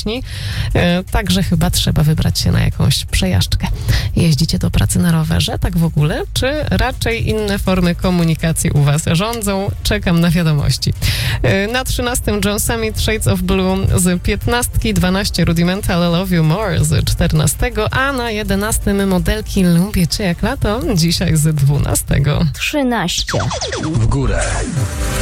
Także chyba trzeba wybrać się na jakąś przejażdżkę. Jeździcie do pracy na rowerze, tak w ogóle? Czy raczej inne formy komunikacji u was rządzą? Czekam na wiadomości. Na 13 John Summit Shades of Blue z 15, 12 Rudimental I Love You More z 14, a na 11 modelki Lubię Cię jak lato dzisiaj z 12. 13. W górę.